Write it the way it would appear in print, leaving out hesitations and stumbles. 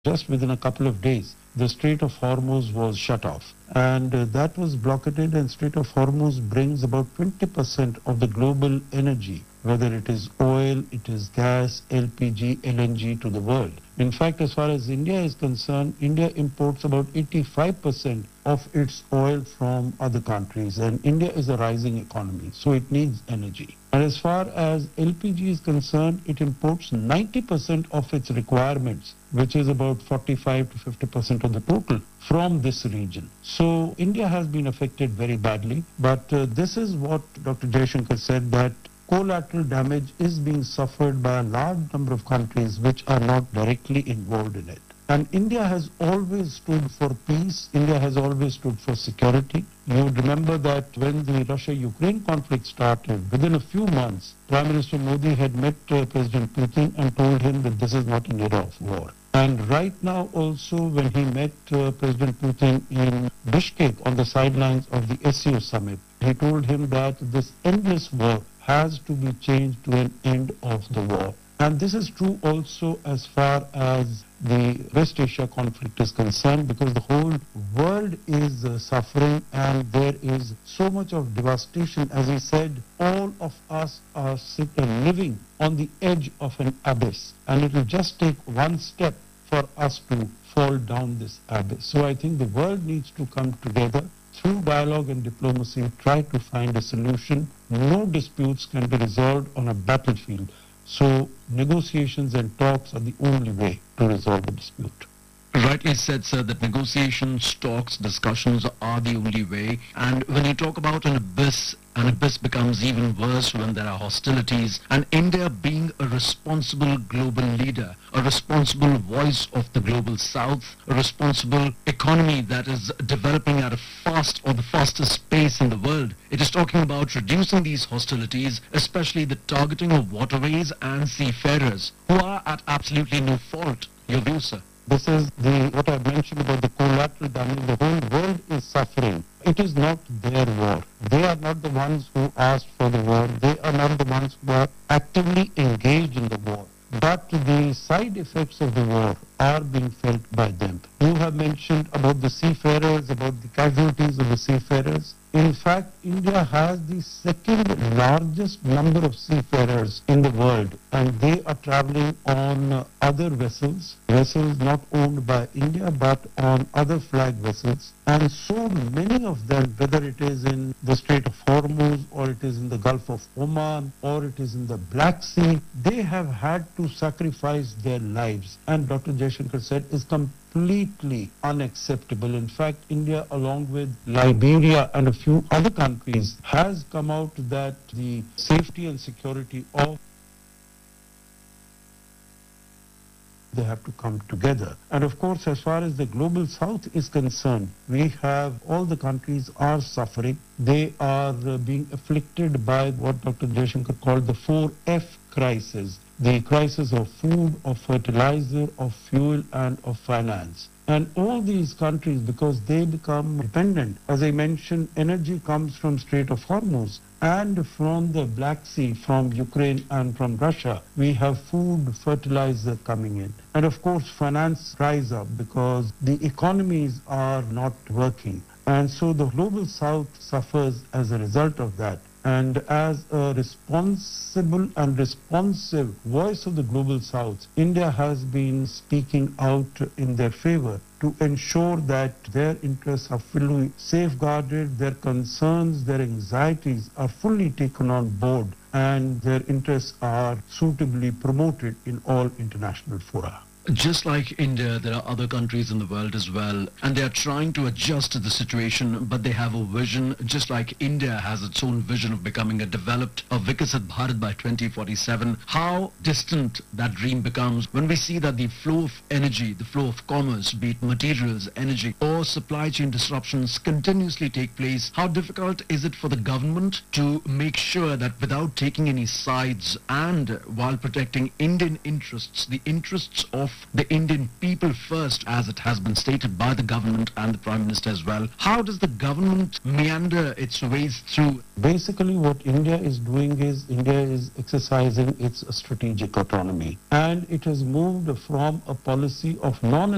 just within a couple of days, the Strait of Hormuz was shut off. And that was blockaded, and Strait of Hormuz brings about 20% of the global energy, whether it is oil, it is gas, LPG, LNG to the world. In fact, as far as India is concerned, India imports about 85% of its oil from other countries, and India is a rising economy, so it needs energy. And as far as LPG is concerned, it imports 90% of its requirements, which is about 45 to 50% of the total, from this region. So India has been affected very badly, but this is what Dr. Jaishankar said, that collateral damage is being suffered by a large number of countries which are not directly involved in it. And India has always stood for peace. India has always stood for security. You would remember that when the Russia-Ukraine conflict started, within a few months, Prime Minister Modi had met President Putin and told him that this is not an era of war. And right now also, when he met President Putin in Bishkek on the sidelines of the SCO summit, he told him that this endless war has to be changed to an end of the war. And this is true also as far as the West Asia conflict is concerned, because the whole world is suffering and there is so much of devastation. As he said, all of us are living on the edge of an abyss, and it will just take one step for us to fall down this abyss. So I think the world needs to come together through dialogue and diplomacy, try to find a solution. No disputes can be resolved on a battlefield. So negotiations and talks are the only way to resolve the dispute. Rightly said, sir, that negotiations, talks, discussions are the only way. And when you talk about an abyss becomes even worse when there are hostilities. And India being a responsible global leader, a responsible voice of the global south, a responsible economy that is developing at the fastest pace in the world, it is talking about reducing these hostilities, especially the targeting of waterways and seafarers who are at absolutely no fault. Your view, sir? This is what I mentioned about the collateral damage. The whole world is suffering. It is not their war. They are not the ones who asked for the war. They are not the ones who are actively engaged in the war. But the side effects of the war are being felt by them. You have mentioned about the seafarers, about the casualties of the seafarers. In fact, India has the second largest number of seafarers in the world, and they are traveling on other vessels not owned by India, but on other flag vessels. And so many of them, whether it is in the Strait of Hormuz, or it is in the Gulf of Oman, or it is in the Black Sea, they have had to sacrifice their lives. And Dr. Jaishankar said is completely unacceptable. In fact, India, along with Liberia and a few other countries, has come out that the safety and security of they have to come together. And of course, as far as the global south is concerned, we have all the countries are suffering. They are being afflicted by what Dr. Jaishankar called the 4F crisis, the crisis of food, of fertilizer, of fuel, and of finance. And all these countries, because they become dependent, as I mentioned, energy comes from Strait of Hormuz and from the Black Sea, from Ukraine and from Russia. We have food, fertilizer coming in. And of course, finance rise up because the economies are not working. And so the global south suffers as a result of that. And as a responsible and responsive voice of the global south, India has been speaking out in their favor to ensure that their interests are fully safeguarded, their concerns, their anxieties are fully taken on board, and their interests are suitably promoted in all international fora. Just like India, there are other countries in the world as well, and they are trying to adjust to the situation, but they have a vision, just like India has its own vision of becoming a developed, a Viksit Bharat by 2047. How distant that dream becomes when we see that the flow of energy, the flow of commerce, be it materials, energy, or supply chain disruptions continuously take place. How difficult is it for the government to make sure that without taking any sides and while protecting Indian interests, the interests of the Indian people first, as it has been stated by the government and the Prime Minister as well. How does the government meander its ways through? Basically, what India is doing is India is exercising its strategic autonomy, and it has moved from a policy of non